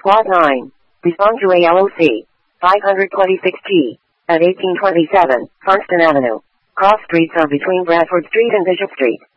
Plot 9. Respond to ALOC. 526G. At 1827, Funston Avenue. Cross streets are between Bradford Street and Bishop Street.